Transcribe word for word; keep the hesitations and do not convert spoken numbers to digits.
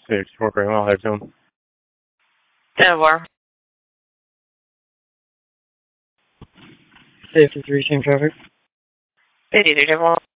six, Corporate Mile High Zone. ten four. Safety three, same traffic. fifty-three, ten four.